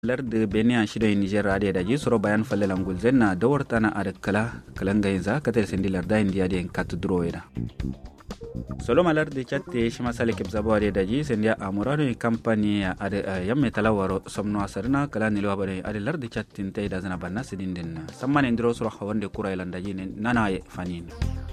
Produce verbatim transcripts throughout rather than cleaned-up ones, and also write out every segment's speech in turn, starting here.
lardi benia shido Niger ade da ji soro bayan falle langul zenna dawartana ada kala kalanga inza katel sendi larda india de kat droida solo malar de chatte shima sale keb zabo ade da ji sendi amurado company ada yamme talawaro somno asarna kala nilo bare ade lardi chattin tay da zana banna sidindin samman indiro soro hawande kura ilanda ji nana fanin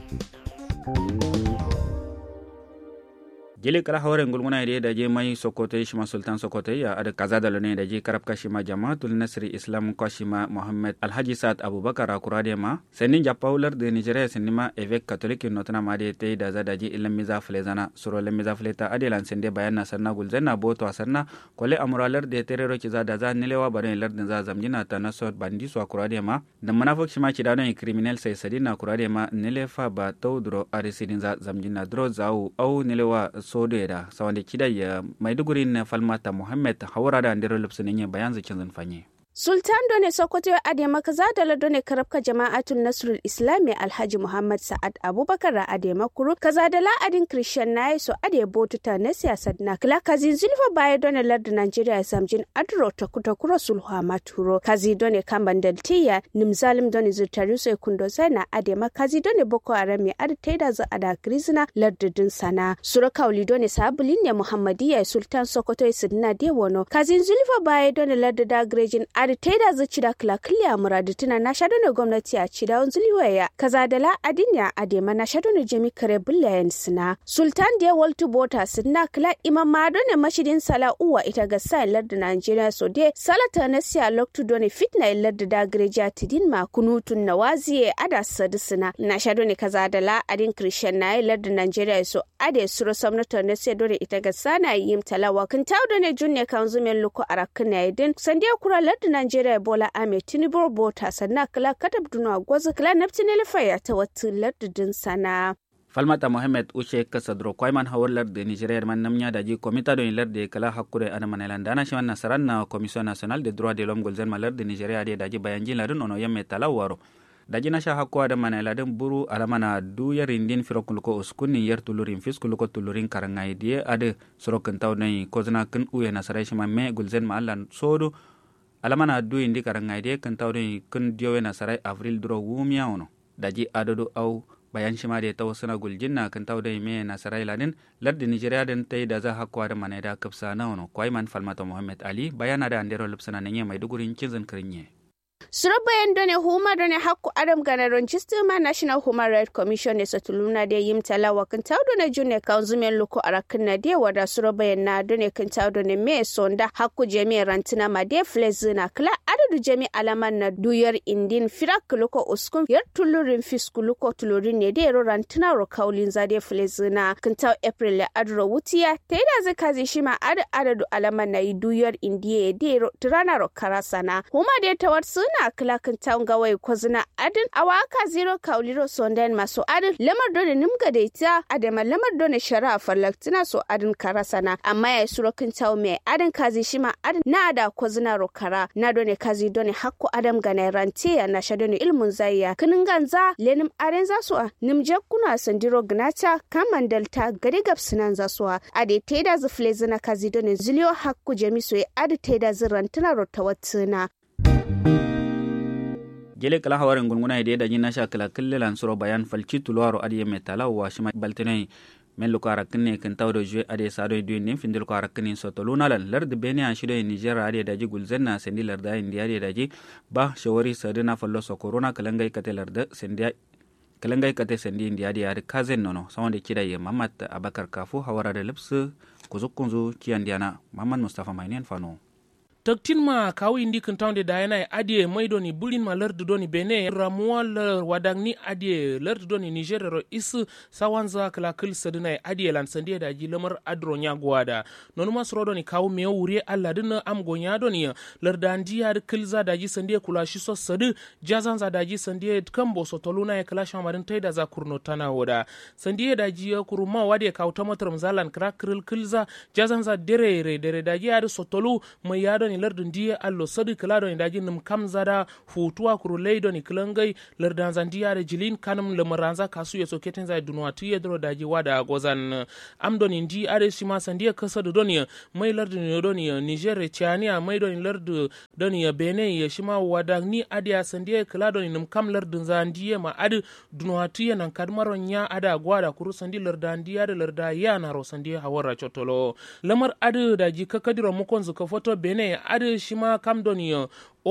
jeli kala hawre ngulmuna ide da je mai sokote shima sultan sokote ya ada kaza da lone da je karab kashima jamaatul nasri islam kashima muhammad alhaji saad abubakar akurade ma senin japaular de nigeria senima evek catholique notana made te da za da je ilam miza flezana suro le miza fleta adelan sende bayanna sanna gulzana boto sanna kole amuralar de terero ki za da za nilewa bare lardin za zamjina ta nasot bandi so akurade ma da manafok shima ki da don criminal sai sadina akurade ma nilefa ba tawdro arisidin za zamjina dro zau au nilewa sode da sawande kidaya maiduguri na falmata muhammad hawara da ndero lupsunin bayan zakin zanfanye Sultan Done Sokoto ade makaza da done karabka jama'atul Nasrul Islami Alhaji Muhammad Sa'ad Abubakar ade makuru kaza da la'adin Christian nayi so ade botuta na siyasat na kala kazi zulfa baya done lardin Nigeria samjin adro ta kuta kura sulha maturo kazi done kamban daltiya nimzalim done zutari so kundo sana ade makazi done Boko Haram mi ade taida za ada krizna lardin sana sura kauli done sabulin ne Muhammadiya Sultan Sokoto sidna de wono kazi zulfa baya done lardin da grejin da taida zaci da kilakiliya muradutuna na shadona gwamnati a cida wanzuliwaya kaza da la adinya adema na shadona jami kare bullayen sina sultan da waltu bota sinna kila imam madone mashidin sala uwa ita ga sa larda Nigeria so de salata na siya loktu done fitna larda da greja tidin ma kunutun nawaziye ada sadisina na shadona kaza da la adin christian na larda Nigeria so ade suro samnata na siya dore ita ga sana yim talawa kan tawdo ne junne kan zumen luko arakin na idin sandiya kura larda Nigeria Bola Ahmed Tinubu bota sanna kala katab duna gwaza kala naftin elfaya ta wata lardin sana. Falmata Mohammed Ushe Kasadro Kwaiman Hawar de Nigeria man namnya da ji komita don larda kala hakure ana manelanda na shiwan nasaran na Commission Nationale des Droits de l'Homme golzen malar de Nigeria de daji bayanjin ladun ono yamme talawaro. Daji na sha hakwa da maneladin buru alamana du yarindin firokuluko uskunin yar tulurin fiskuluko tulurin karangai die ade sorokin tawdai kozna kin uye nasarai shima me golzen ma allan sodo alamana du indi karangaide kan tawde kun diowe na sarai avril duro wumia ono daji adodo au bayan shima de taw sana guljinna kan tawde me na sarai ladin lardi Nigeria den tay da za hakwa da maneda kapsa na ono kwaiman falmata Muhammad Ali bayana da andero lupsana nenye maidugurin kinzan kirinye Surabayan done huma done hakku adam gana Ronchester National Human Rights Commission ne satuluna da yim talawa kan tawdo na junne kanzumen loko arakin na de wada surabayan na done kan tawdo ne me sonda hakku jami'ar rantina ma de flezina kala adadu jami alaman na duyar indin firak loko uskun yar tulurin fisku loko tulurin ne de ro rantina ro kaulin za de flezina kan taw April adro wutiya taida zakazi shima ad adadu alaman na duyar indiye de ro tirana ro karasana huma de tawar na klakin town gawai kwazina adin awaka zero kauliro sondan maso adin lamar dole nimga da ita adama lamar dole shara farlaktina so adin karasana amma ya surokin town me adin kazi shima adin na da kwazina rokara na dole kazi dole hakku adam gane rante ya na shadone ilmun zayya kinin ganza lenim aren zasu a nimje kuna sandiro gnata kaman dalta gari gabsinan zasu a ade teda zuflezina kazi dole ziliyo hakku jamiso ya adi teda zirantina rotawatsina jele kala hawarin gunguna ide da jina sha kala kullan suro bayan falci tulwaro adiye metala wa shima baltinai men lu kara kinne kan tawdo jwe ade sado du nin findil kara kinne soto lunala lard benia shido Nigeria ade daji gulzenna sendi larda india ade daji ba shawari sadina fallo so corona kalangai kate larda sendi kalangai kate sendi india ade ade kazen nono sawande kidaye Muhammad Abakar Kafu hawara da lipsu kuzukunzu kiyandiana Muhammad Mustafa Mainen fano taktin ma kawi indi kan tawde da yana adie maido ni bulin ma lardu doni bene ramual wadangni adie lardu doni Niger ro is sawanza kala kil sadina adie lan sande da ji lamar adro nya gwada nonu ma sro doni kawu me wuri alla dinna am go nya doni lardandi ya kilza da ji sande kula shi so sadu jazanza da ji sande kambo so toluna ya kala shamarin taida za kurno tana woda sande da ji kuruma wade kawu tamatar zalan kra kril kilza jazanza dere dere da ji ya so tolu mai ya doni lardun diye allo sadi kala doni daji num kamzada futuwa kuru ley doni kilangai lardan zandiya da jilin kanum lamaranza kasu ya soketen zai dunwa tuye dro daji wada gozan am doni ndi are shima sandiya kasa da doni mai lardun doni Niger Chania mai doni lardu doni Benin ya shima wada ni adiya sandiya kala doni num kam lardun zandiye ma adu dunwa tuye nan kadmaron ya ada gwada kuru sandi lardan diya da larda ya na ro sandiya hawara chotolo lamar adu daji kakadiro mukon zuka foto Benin adu shima kam doni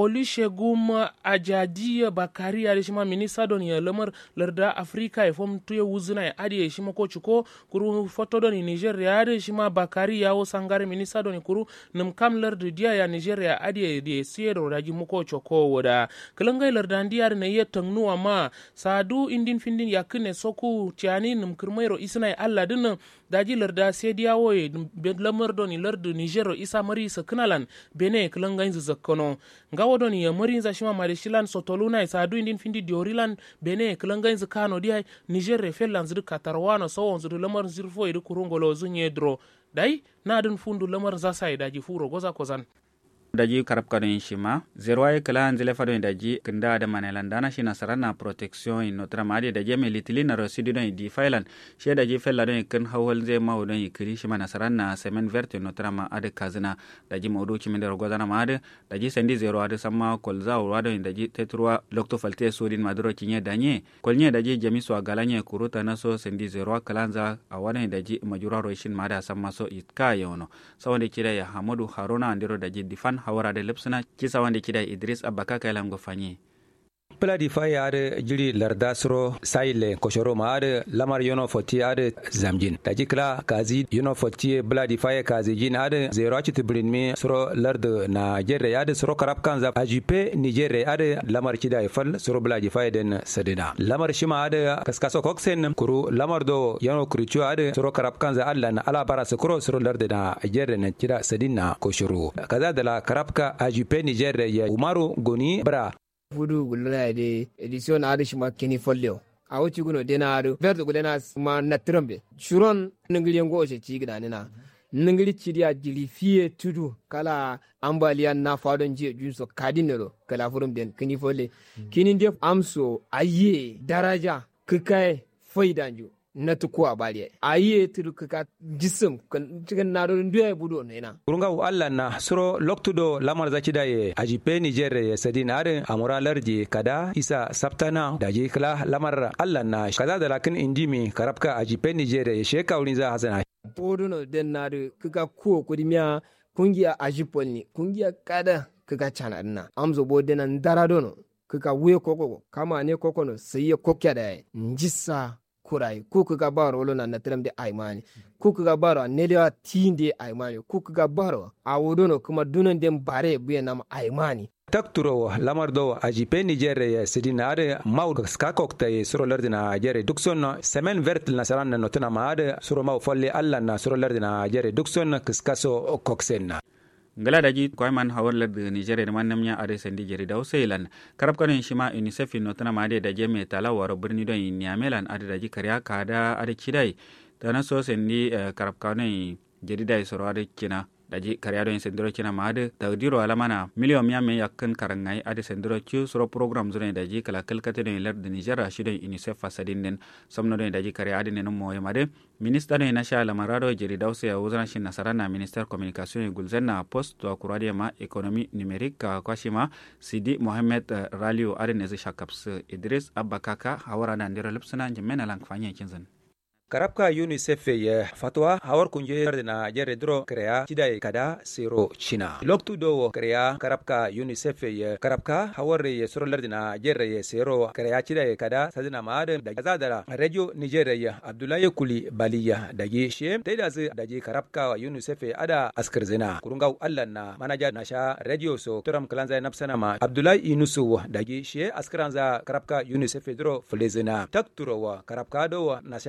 Olusegun Ajadi Bakari ade shima minista doni lamar larda Afrika e fom tuye wuzuna e ade shima ko chuko kuru foto doni Nigeria ade shima Bakari yawo sangare minista doni kuru num kam larda dia ya Nigeria ade de siero raji muko choko woda kalanga larda ndiar ne yetangnu ama sadu indin findin yakne soku tiani num kirmairo isna e alla din daji larda sediyawo e lamar doni larda Nigeria isa mari saknalan bene kalanga inzu zakkono ngawo doni ya mari za shima marishilan sotoluna isa adu indin findi diorilan bene klanga inza kano dia Niger fellan zdu katarwana so zdu lamar zirfo idu kurungolo zunye dro dai na dun fundu lamar za sai daji furo goza kozan daji karab kadon shima zero ay kala anzele fadon daji kinda da manelan dana shi nasarana protection in notre madi daji me litilina rosidu don di failan she daji fella don kin hawal ze ma don ikri shi nasarana semen verte notre ma ade kazina daji modu chi minde rogozana ma ade daji sendi zero ade samma kolza wado daji tetrua lokto falte sodin madro kinye danye kolnye daji jamiso galanye kuruta naso sendi zero kalanza awane daji majura roshin mada samma so itka yono sawande kida ya Hamadu Haruna andiro daji difan hawara da lipsuna kisa wanda kida Idris Abaka kailam gofanye Pladi faya ade jiri lardasro saile koshoro ma ade lamar yono foti ade zamjin daji kla kazi yono foti bladi faya kazi jin ade zero achit brinmi sro lard na jere ade sro karab kanza ajipe Niger ade lamar kida ifal sro bladi faya den sadina lamar shima ade kaskaso koksen kuru lamar do yono kricho ade sro karab kanza alla na ala bara sro sro lard na jere na kida sadina koshoro kaza dala karabka ajipe Niger ya Umaru Goni bra fudu gulna de edition adish ma kini folio a wuci guno dena ado verdo gulena ma na trombe churon ngili ngo je ci gida nina ngili ci dia jili fie tudu kala ambalian na fadon je junso kadinero kala furum den kini folle kini def amso aye daraja kikai faidanju na tukuwa baliye aye tudu kaka jisum kan na do nduye budo nena urunga Allah na suro loktudo lamar zaki daye ajipe Niger ya sadina are amura larji kada isa saptana daji kala lamar Allah na kaza da lakin indimi karabka ajipe Niger ya sheka wurin za hasana bodo den na do kaka ko kudimiya kungiya ajipol ni kungiya kada kaka chana na amzo bodenan daradono kaka wuye koko kama ne koko no sai ya kokya da njissa kurai kuku ga baro lona na tram de aimani kuku ga baro nelewa tinde aimani kuku ga baro a wodono kuma dunan dem bare buye nam aimani takturo lamar do ajipe Niger ya sidina ade maw ska kokta e suro lardina jere dukson semen vert na saran na notana ma ade suro maw folle alla na suro lardina jere dukson kiskaso koksenna ngala daji koy man hawar de Nigeria de man namnya ade sendi jeri daw seylan karab kanen shima UNICEF no tana made da jeme tala waro birni don Niamelan ade daji karya kada ade kidai dana so sendi karab kanen jeri dai soro ade kina daji karya don sendiro kina made tawdiro alamana million miame yakkan karangai ade sendiro chu soro program zone daji kala kalkate don lar de Nigeria shi don UNICEF fasadin den somno don daji karya ade nenu moye made minister ne nasha lamarado jeri daw se wuzana shin nasarana minister communication gulzana post to akurade ma economy numerique kwashima Sidi Mohammed Ralio ade ne shakaps Idris Abakaka hawara na ndiro lipsana jemena lankfanye kinzan karabka UNICEF ya fatwa hawar kunje na jere dro krea chidai kada siro china loktu do krea karabka UNICEF ya karabka hawar ya suro lardina jere ya siro krea chidai kada sadina maade da zadara radio Nigeria Abdullahi Kuli Baliya dagi she taida zu dagi karabka UNICEF ada askar zina kurunga Allah na manager na sha radio so turam kalanza nafsana ma Abdullahi Inusu dagi she askaranza karabka UNICEF dro flezina takturo wa karabka do na sha radio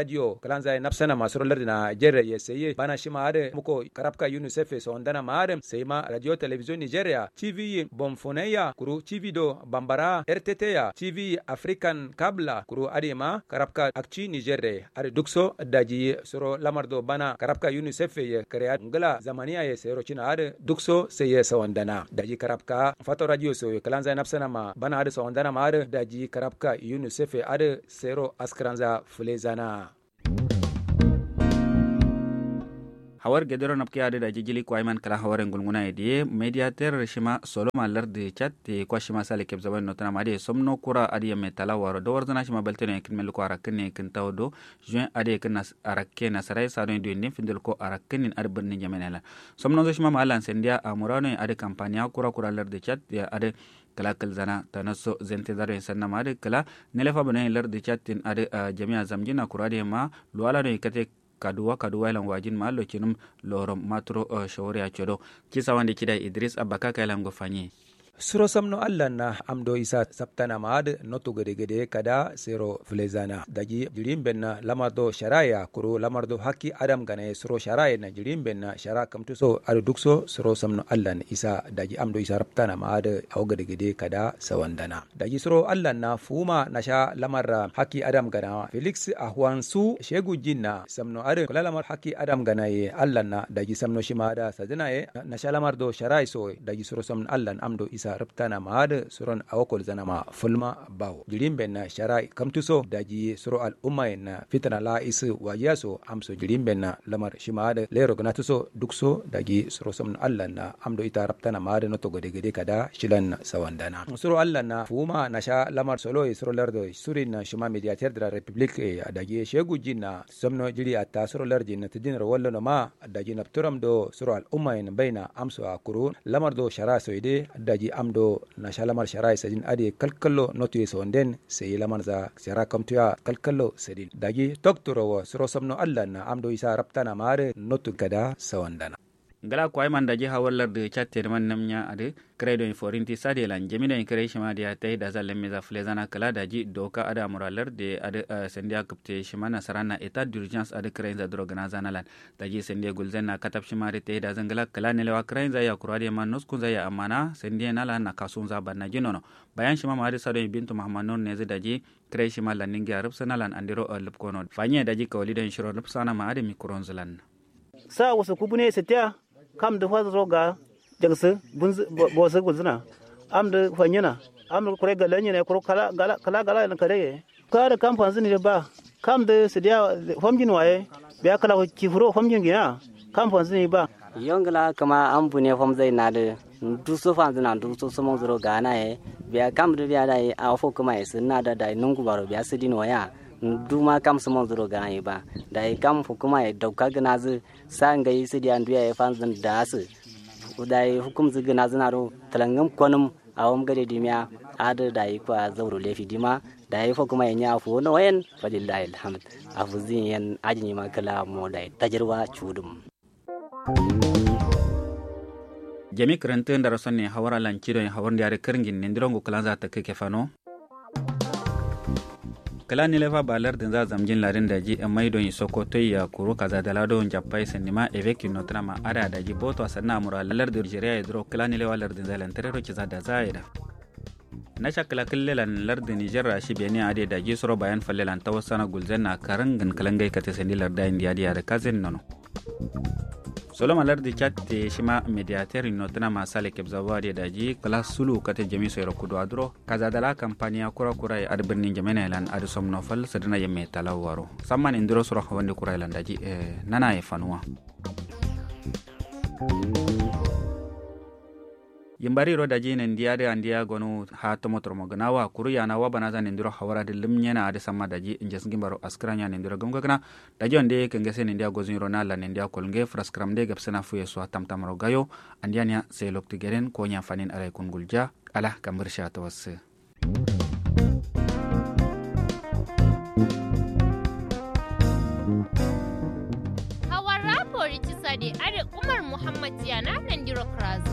radio kalanza nafsana masro lar na Nigeria ye seye bana shima ade muko karabka UNICEF so ndana maadem seyma radio television Nigeria T V Bomfoneya kuru T V do Bambara R T T ya T V African Kabla kuru adema karabka akchi Nigeria ade dukso daji soro lamardo bana karabka UNICEF ye kare ngala zamania ye sero china ade dukso seye so ndana daji karabka fato radio so kalanza nafsana ma bana ade so ndana ma ade daji karabka UNICEF ade sero askranza fulezana hawar gedero napke ade da jigili ko ayman kala hawar ngulnguna ide mediateur shima solo malar de chat te ko shima sale keb zaman notana made somno kura ade metala waro do warzana shima baltene kin mel ko arakne kin tawdo juin ade kin nas arakke nasaray sado inde ne findel ko arakke ar banni jamenela somno zo shima malan sendia amurano ade campania kura kura lar de chat ya ade kala kalzana tanaso zente daro sanna made kala nelefa bane lar de chat tin ade jami'a zamjina kurade ma luala no ikate kaduwa kaduwa lan wajin ma lo kinum lorom matro uh, shawari a chodo kisa wande kida Idris Abaka kailan go fanyi suro samno Allah na amdo isa saptana maad notu gede gede kada sero flezana daji jirim benna lamardo sharaya kuro lamardo haki adam gane suro sharaya na jirim benna shara kamtu so adu dukso suro samno Allah na isa daji amdo isa raptana maad aw gede gede kada sawandana daji suro Allah na fuma nasha lamar haki adam gana Felix Ahwansu shegu jinna samno adu kula lamar haki adam gana ye Allah na daji samno shimada sadina ye nasha lamardo sharai so daji suro samno Allah amdo isa rabtana maad suron awakol zanama fulma bawo jirimbe na sharai kamtuso daji suro al umma na fitana la isu wayaso amso jirimbe na lamar shimada lero gnatuso dukso daji suro somna Allah na amdo ita rabtana maad no to gode gede kada shilan sawandana suro Allah na fuma na sha lamar solo suro lerdo surin na shima mediateur de la republique daji shegu jinna somno jiri atta suro lerdi na tidin wallo no ma daji napturam do suro al umma en baina amso akuru lamar do shara soide daji amdo na shalamar sharai sajin ade kalkallo notu yeso nden sey lamar za shara kamtuya kalkallo sedin daji doktoro wo suro somno Allah na amdo isa raptana mare notu kada sawandana ngala ko ayman daji hawallar de chatte man namnya ade credo in forinti sade lan jemina in creation dia tay da zalle meza flezana kala daji doka ada muralar de ade sendia kapte shimana sarana etat d'urgence ade creinza drogana zanalan daji sendia gulzenna katab shimare tay da zangala kala ne lewa creinza ya kurade man nuskun ya amana sendia nala na kasunza banna jinono bayan shima ma ade sado bintu muhammadun ne daji creation malan ningi arab sanalan andiro lupkono fanye daji kawlidan shiro lupsana ma ade mikronzlan sa wasu kubune setia kam da fa roga jagsu bo su guzuna am da fanyana am da kure galanya ne kuro kala kala kala na kare ka da kam fansu ne ba kam da su dia famjin waye biya kala ki furo famjin gina kam fansu ne ba yongla kama am bune fam zai na da du so fansu na du so so mo zuro gana e biya kam da biya dai a fo kuma e sun na da dai nungu baro biya su din waya duma kam sumo zuro gana ba dai kam hukuma e dauka gana zu sanga yi su dia nduya e fansu da su dai hukum zu gana zuna ro talangam konum awam gade dimya ada dai kwa zauro lefi dima dai fo kuma nya fo no yen falillahi alhamd afuzin yan ajini ma kala mo dai tajirwa chudum jami krante ndara sonne hawara lan kiro hawar ndiare kerngin ndirongo kalanza ta keke fano kala ni leva balar den za zamjin larin daji mai don sokoto ya kuro kaza da lado japai sanima eveki notrama ada daji boto sanna amura lalar de Nigeria idro kala ni leva lar den za lan terero kiza da zaida na shakala kallelan lar de Nigeria shi beni ade daji soro bayan fallelan tawassana gulzenna karangan kalangai kate sandilar da indiya dia da kazen nono soloma lar de chatte shima mediateur notna masale kebzawa de daji kala sulu kate jami so kudo adro kaza dala kampanya kura kura ad birnin jamena lan ad somno fal sadana yemme talawaro samman indiro sura wande kura lan daji e nana e fanwa yimbari ro daji nen diade andia gonu ha tomotro mognawa kuru yana wa banaza nen diro hawara de limnyana ade samma daji injes gimbaro askranya nen diro gumgagna daji onde kengese nen dia gozin ro nala nen dia kolnge fraskram de gapsana fuye so tamtam ro gayo andiania se lokti geren ko nya fanin alay kun gulja ala kamrsha tawasse hawara pori tisade ade Umar Muhammad yana nan diro kraz